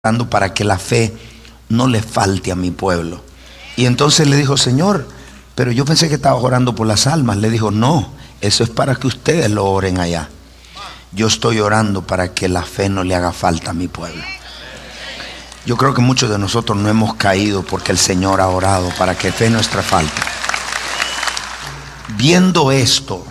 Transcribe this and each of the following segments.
orando para que la fe no le falte a mi pueblo. Y entonces le dijo: Señor, pero yo pensé que estabas orando por las almas. Le dijo: no, eso es para que ustedes lo oren allá. Yo estoy orando para que la fe no le haga falta a mi pueblo. Yo creo que muchos de nosotros no hemos caído porque el Señor ha orado para que fe nuestra falte. Viendo esto,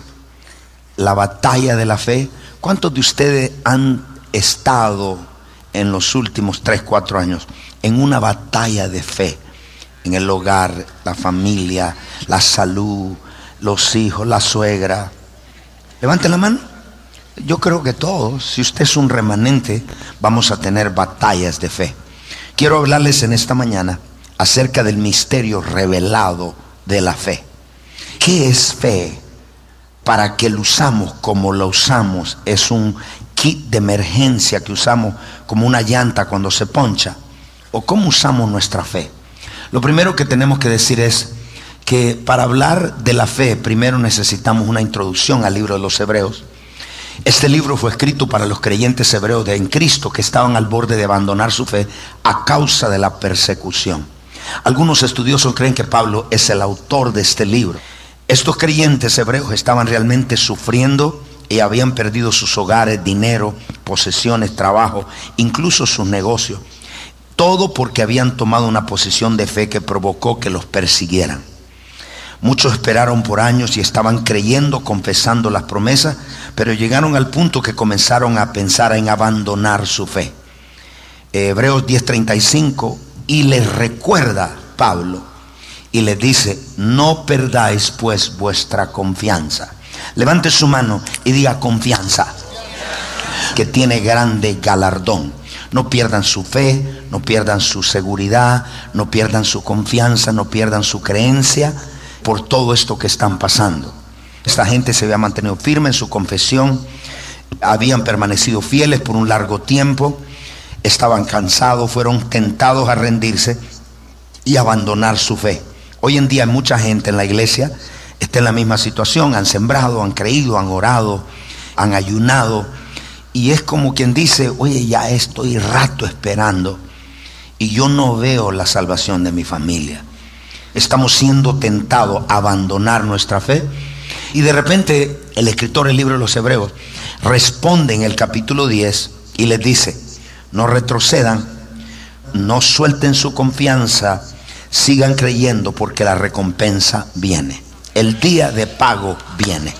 la batalla de la fe, ¿cuántos de ustedes han estado en los últimos 3-4 años en una batalla de fe? En el hogar, la familia, la salud, los hijos, la suegra. Levanten la mano. Yo creo que todos, si usted es un remanente, vamos a tener batallas de fe. Quiero hablarles en esta mañana acerca del misterio revelado de la fe. ¿Qué es fe? Para que lo usamos como lo usamos. Es un kit de emergencia que usamos como una llanta cuando se poncha. ¿O cómo usamos nuestra fe? Lo primero que tenemos que decir es que para hablar de la fe, primero necesitamos una introducción al libro de los Hebreos. Este libro fue escrito para los creyentes hebreos en Cristo que estaban al borde de abandonar su fe a causa de la persecución. Algunos estudiosos creen que Pablo es el autor de este libro. Estos creyentes hebreos estaban realmente sufriendo y habían perdido sus hogares, dinero, posesiones, trabajo, incluso sus negocios. Todo porque habían tomado una posición de fe que provocó que los persiguieran. Muchos esperaron por años y estaban creyendo, confesando las promesas, pero llegaron al punto que comenzaron a pensar en abandonar su fe. Hebreos 10:35, y les recuerda Pablo y les dice: no perdáis pues vuestra confianza. Levante su mano y diga: confianza, que tiene grande galardón. No pierdan su fe, no pierdan su seguridad, no pierdan su confianza, no pierdan su creencia por todo esto que están pasando. Esta gente se había mantenido firme en su confesión, habían permanecido fieles por un largo tiempo, estaban cansados, fueron tentados a rendirse y abandonar su fe. Hoy en día mucha gente en la iglesia está en la misma situación, han sembrado, han creído, han orado, han ayunado, y es como quien dice: oye, ya estoy rato esperando y yo no veo la salvación de mi familia. Estamos siendo tentados a abandonar nuestra fe. Y de repente el escritor del libro de los Hebreos responde en el capítulo 10 y les dice: no retrocedan, no suelten su confianza, sigan creyendo porque la recompensa viene. El día de pago viene.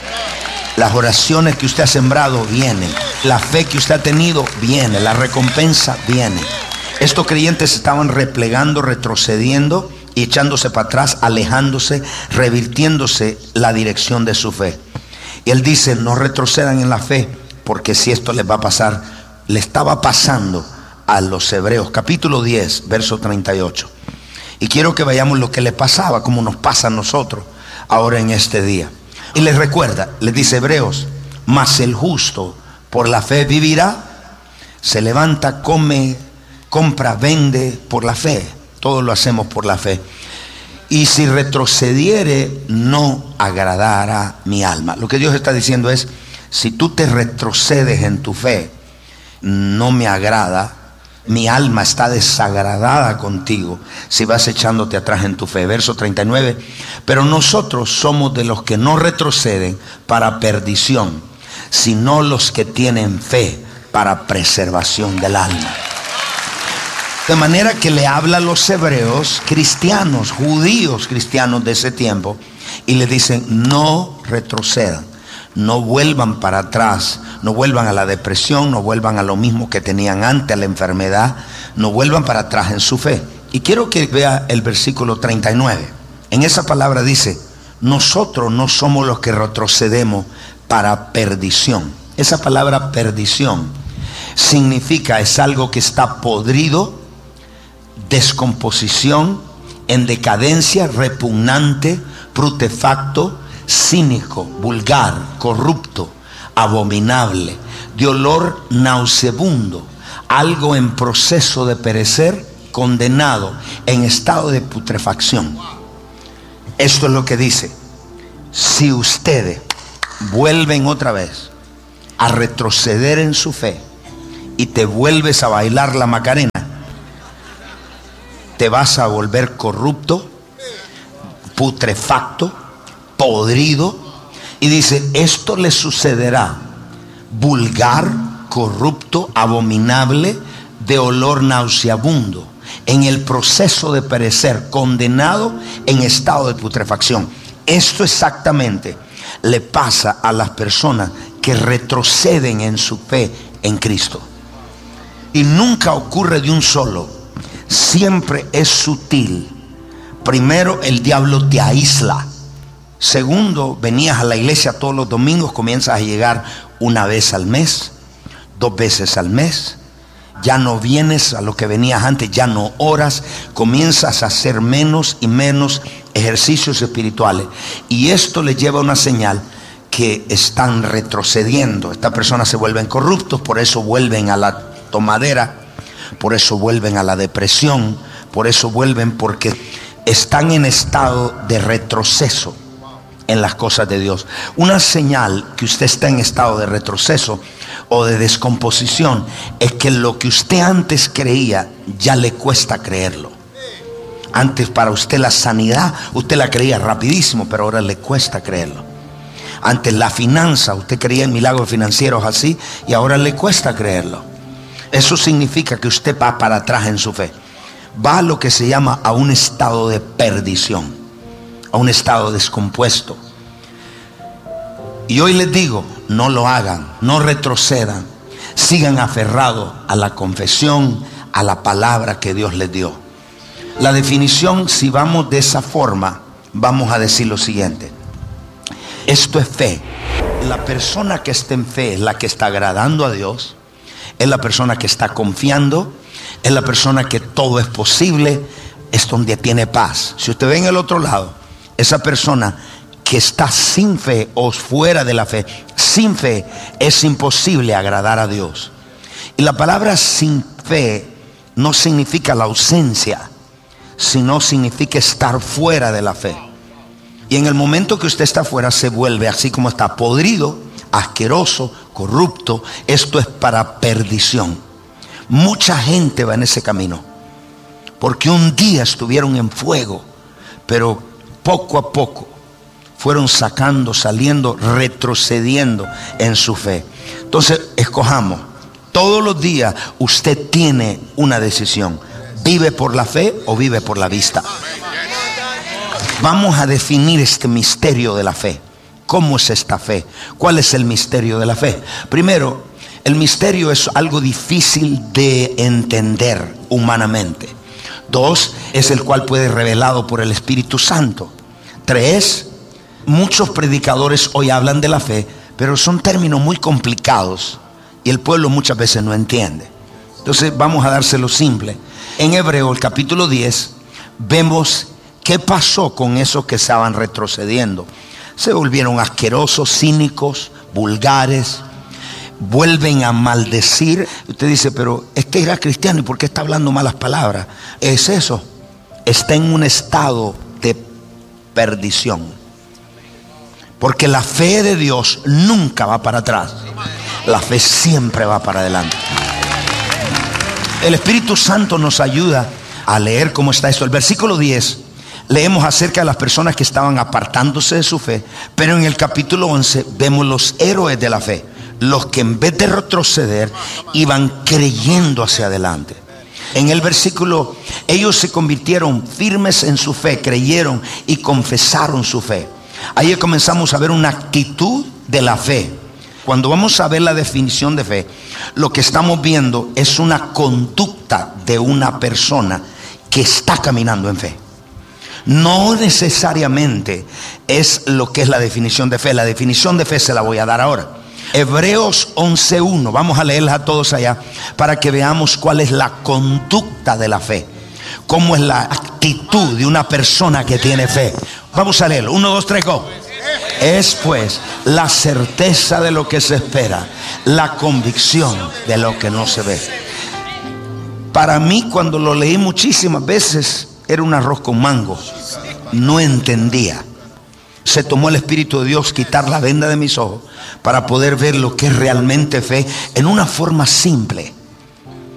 Las oraciones que usted ha sembrado vienen. La fe que usted ha tenido viene. La recompensa viene. Estos creyentes estaban replegando, retrocediendo y echándose para atrás, alejándose, revirtiéndose la dirección de su fe. Y él dice: no retrocedan en la fe, porque si esto les va a pasar, le estaba pasando a los Hebreos, capítulo 10, verso 38. Y quiero que vayamos lo que le pasaba, como nos pasa a nosotros ahora en este día. Y les recuerda, les dice Hebreos: mas el justo por la fe vivirá. Se levanta, come, compra, vende por la fe. Todos lo hacemos por la fe. Y si retrocediere, no agradará mi alma. Lo que Dios está diciendo es: si tú te retrocedes en tu fe, no me agrada. Mi alma está desagradada contigo si vas echándote atrás en tu fe. Verso 39. Pero nosotros somos de los que no retroceden para perdición, sino los que tienen fe para preservación del alma. De manera que le habla a los hebreos cristianos, judíos cristianos de ese tiempo, y le dicen: no retrocedan, no vuelvan para atrás, no vuelvan a la depresión, no vuelvan a lo mismo que tenían antes, a la enfermedad, no vuelvan para atrás en su fe. Y quiero que vea el versículo 39. En esa palabra dice: nosotros no somos los que retrocedemos para perdición. Esa palabra perdición significa, es algo que está podrido, descomposición, en decadencia, repugnante, putrefacto, cínico, vulgar, corrupto, abominable, de olor nauseabundo, algo en proceso de perecer, condenado, en estado de putrefacción. Esto es lo que dice: si ustedes vuelven otra vez a retroceder en su fe y te vuelves a bailar la Macarena, te vas a volver corrupto, putrefacto, podrido. Y dice, esto le sucederá: vulgar, corrupto, abominable, de olor nauseabundo, en el proceso de perecer, condenado en estado de putrefacción. Esto exactamente le pasa a las personas que retroceden en su fe en Cristo. Y nunca ocurre de un solo, siempre es sutil. Primero, el diablo te aísla. Segundo, venías a la iglesia todos los domingos, comienzas a llegar una vez al mes, 2 veces al mes. Ya no vienes a lo que venías antes, ya no oras, comienzas a hacer menos y menos ejercicios espirituales. Y esto le lleva a una señal que están retrocediendo. Estas personas se vuelven corruptos, por eso vuelven a la tomadera, por eso vuelven a la depresión, por eso vuelven, porque están en estado de retroceso en las cosas de Dios. Una señal que usted está en estado de retroceso o de descomposición es que lo que usted antes creía ya le cuesta creerlo. Antes para usted la sanidad usted la creía rapidísimo, pero ahora le cuesta creerlo. Antes la finanza, usted creía en milagros financieros así y ahora le cuesta creerlo. Eso significa que usted va para atrás en su fe. Va a lo que se llama a un estado de perdición, a un estado descompuesto. Y hoy les digo, no lo hagan, no retrocedan, sigan aferrados a la confesión, a la palabra que Dios les dio. La definición, si vamos de esa forma, vamos a decir lo siguiente: esto es fe. La persona que está en fe es la que está agradando a Dios, es la persona que está confiando, es la persona que todo es posible, es donde tiene paz. Si usted ve en el otro lado, esa persona que está sin fe o fuera de la fe, sin fe, es imposible agradar a Dios. Y la palabra sin fe no significa la ausencia, sino significa estar fuera de la fe. Y en el momento que usted está fuera, se vuelve así como está, podrido, asqueroso, corrupto. Esto es para perdición. Mucha gente va en ese camino, porque un día estuvieron en fuego, pero poco a poco fueron saliendo, retrocediendo en su fe. Entonces, escojamos. Todos los días usted tiene una decisión: ¿vive por la fe o vive por la vista? Vamos a definir este misterio de la fe. ¿Cómo es esta fe? ¿Cuál es el misterio de la fe? Primero, el misterio es algo difícil de entender humanamente. 2, es el cual puede ser revelado por el Espíritu Santo. 3, muchos predicadores hoy hablan de la fe, pero son términos muy complicados y el pueblo muchas veces no entiende. Entonces vamos a dárselo simple. En Hebreo, el capítulo 10, vemos qué pasó con esos que estaban retrocediendo. Se volvieron asquerosos, cínicos, vulgares, vuelven a maldecir. Usted dice, pero este era cristiano, ¿y por qué está hablando malas palabras? Es eso, está en un estado de perdición. Porque la fe de Dios nunca va para atrás, la fe siempre va para adelante. El Espíritu Santo nos ayuda a leer cómo está esto. El versículo 10 leemos acerca de las personas que estaban apartándose de su fe, pero en el capítulo 11 vemos los héroes de la fe, los que en vez de retroceder iban creyendo hacia adelante. En el versículo, ellos se convirtieron firmes en su fe, creyeron y confesaron su fe. Ahí comenzamos a ver una actitud de la fe. Cuando vamos a ver la definición de fe, lo que estamos viendo es una conducta de una persona que está caminando en fe. No necesariamente es lo que es la definición de fe. La definición de fe se la voy a dar ahora. Hebreos 11:1, vamos a leerla a todos allá para que veamos cuál es la conducta de la fe, cómo es la actitud de una persona que tiene fe. Vamos a leerlo, 1, 2, 3, go. Es pues la certeza de lo que se espera, la convicción de lo que no se ve. Para mí, cuando lo leí muchísimas veces, era un arroz con mango. No entendía. Se tomó el Espíritu de Dios quitar la venda de mis ojos para poder ver lo que es realmente fe en una forma simple.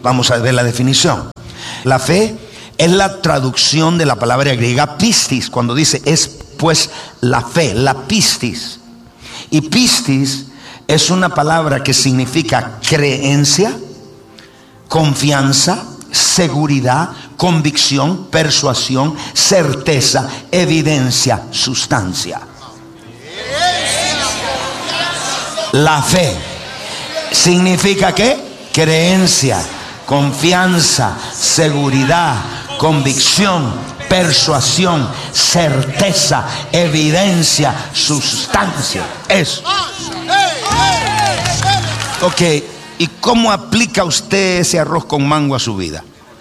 Vamos a ver la definición. La fe es la traducción de la palabra griega pistis, cuando dice es pues la fe, la pistis. Y pistis es una palabra que significa creencia, confianza, seguridad, convicción, persuasión, certeza, evidencia, sustancia. La fe significa ¿qué? Creencia, confianza, seguridad, convicción, persuasión, certeza, evidencia, sustancia. Eso. Ok, ¿y cómo aplica usted ese arroz con mango a su vida?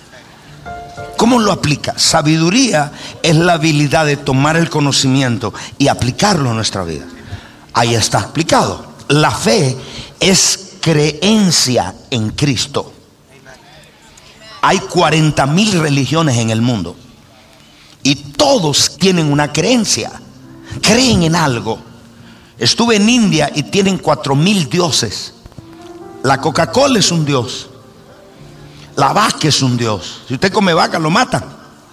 ¿Cómo lo aplica? Sabiduría es la habilidad de tomar el conocimiento y aplicarlo a nuestra vida. Ahí está explicado. La fe es creencia en Cristo. Hay 40,000 religiones en el mundo y todos tienen una creencia, creen en algo. Estuve en India y tienen 4,000 dioses. La Coca-Cola es un dios, la vaca es un dios. Si usted come vaca lo matan.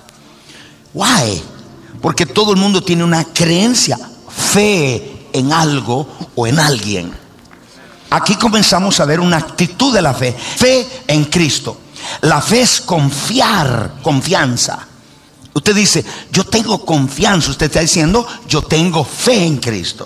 Why? Porque todo el mundo tiene una creencia, fe en algo o en alguien. Aquí comenzamos a ver una actitud de la fe, fe en Cristo. La fe es confiar, confianza. Usted dice, yo tengo confianza. Usted está diciendo, yo tengo fe en Cristo.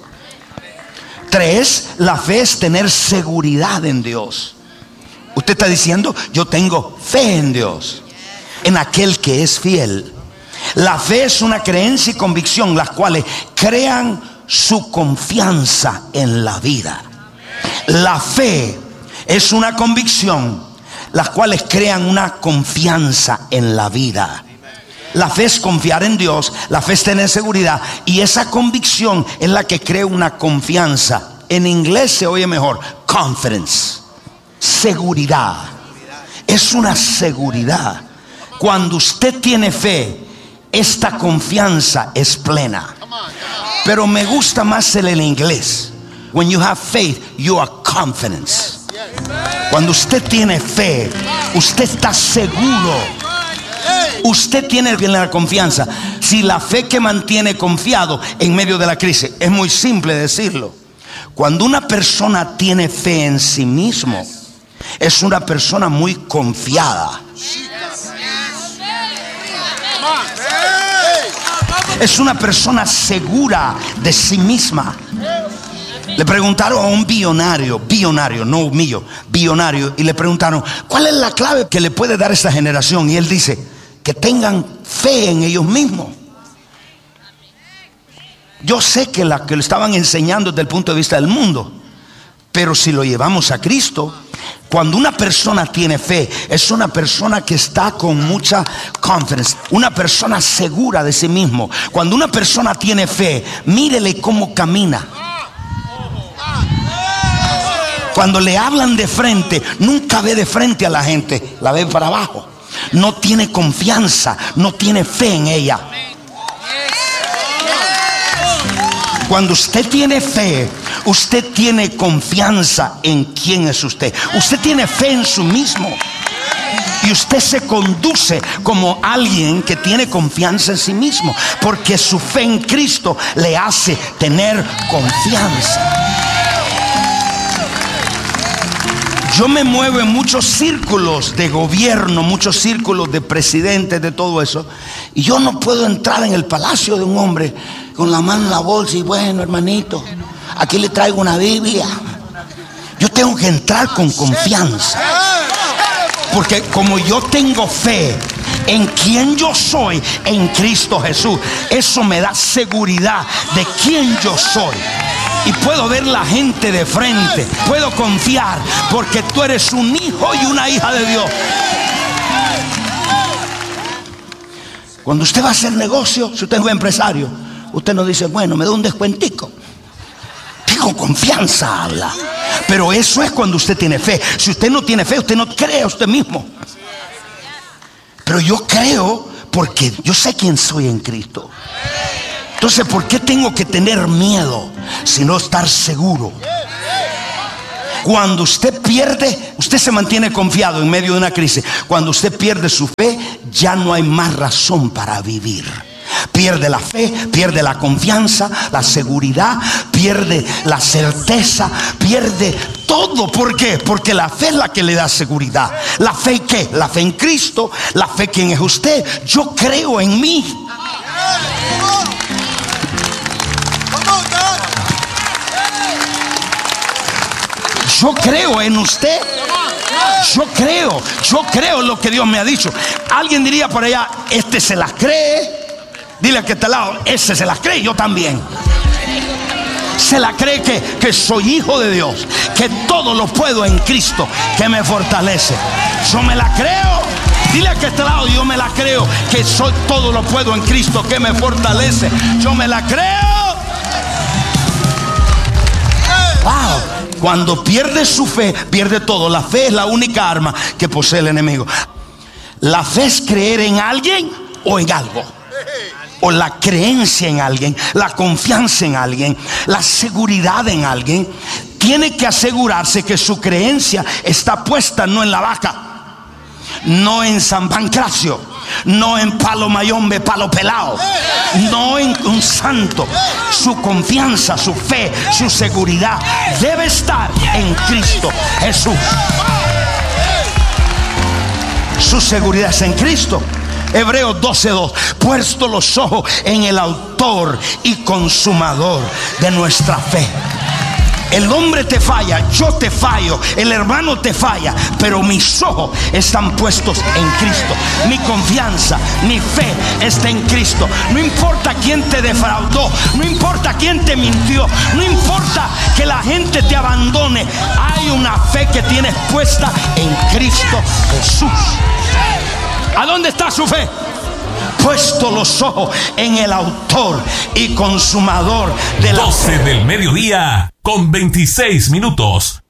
3, la fe es tener seguridad en Dios. Usted está diciendo, yo tengo fe en Dios, en aquel que es fiel. La fe es una creencia y convicción, las cuales crean su confianza en la vida. La fe es una convicción, las cuales crean una confianza en la vida. La fe es confiar en Dios, la fe es tener seguridad, y esa convicción es la que crea una confianza. En inglés se oye mejor, confidence, seguridad. Es una seguridad. Cuando usted tiene fe, esta confianza es plena. Pero me gusta más el inglés. When you have faith, you are confidence. Cuando usted tiene fe, usted está seguro. Usted tiene la confianza. Si la fe que mantiene confiado en medio de la crisis, es muy simple decirlo. Cuando una persona tiene fe en sí mismo, es una persona muy confiada. Es una persona segura de sí misma. Le preguntaron a un billonario, no mío, billonario, y le preguntaron, ¿cuál es la clave que le puede dar a esta generación? Y él dice, que tengan fe en ellos mismos. Yo sé que la que lo estaban enseñando desde el punto de vista del mundo, pero si lo llevamos a Cristo, cuando una persona tiene fe, es una persona que está con mucha confidence, una persona segura de sí mismo. Cuando una persona tiene fe, mírele cómo camina. Cuando le hablan de frente, nunca ve de frente a la gente, la ve para abajo. No tiene confianza, no tiene fe en ella. Cuando usted tiene fe, usted tiene confianza en quién es usted. Usted tiene fe en sí mismo. Y usted se conduce como alguien que tiene confianza en sí mismo, porque su fe en Cristo le hace tener confianza. Yo me muevo en muchos círculos de gobierno, muchos círculos de presidentes, de todo eso, y yo no puedo entrar en el palacio de un hombre con la mano en la bolsa y, bueno, hermanito, aquí le traigo una Biblia. Yo tengo que entrar con confianza, porque como yo tengo fe en quien yo soy en Cristo Jesús, eso me da seguridad de quién yo soy. Y puedo ver la gente de frente, puedo confiar, porque tú eres un hijo y una hija de Dios. Cuando usted va a hacer negocio, si usted es un empresario, usted no dice, bueno, me da un descuentico. Tengo confianza, habla. Pero eso es cuando usted tiene fe. Si usted no tiene fe, usted no cree a usted mismo. Pero yo creo porque yo sé quién soy en Cristo. Entonces, ¿por qué tengo que tener miedo sino estar seguro? Cuando usted pierde, usted se mantiene confiado en medio de una crisis. Cuando usted pierde su fe, ya no hay más razón para vivir. Pierde la fe, pierde la confianza, la seguridad, pierde la certeza, pierde todo. ¿Por qué? Porque la fe es la que le da seguridad. ¿La fe qué? La fe en Cristo. La fe, ¿quién es usted? Yo creo en mí. Yo creo en usted. Yo creo lo que Dios me ha dicho. Alguien diría por allá, este se las cree. Dile a que está al lado, ese se las cree, yo también. Se la cree que soy hijo de Dios, que todo lo puedo en Cristo que me fortalece. Yo me la creo. Dile a que está al lado, yo me la creo, que soy todo lo puedo en Cristo que me fortalece. Yo me la creo. Wow. Cuando pierde su fe, pierde todo. La fe es la única arma que posee el enemigo. La fe es creer en alguien o en algo. O la creencia en alguien, la confianza en alguien, la seguridad en alguien. Tiene que asegurarse que su creencia está puesta no en la vaca, no en San Pancracio, no en Palo Mayombe, Palo Pelao, no en un santo. Su confianza, su fe, su seguridad debe estar en Cristo Jesús. Su seguridad es en Cristo. Hebreos 12:2. Puesto los ojos en el autor y consumador de nuestra fe. El hombre te falla, yo te fallo, el hermano te falla, pero mis ojos están puestos en Cristo. Mi confianza, mi fe está en Cristo. No importa quién te defraudó, no importa quién te mintió, no importa que la gente te abandone. Hay una fe que tienes puesta en Cristo Jesús. ¿A dónde está su fe? Puesto los ojos en el autor y consumador de la 12 del mediodía con 26 minutos.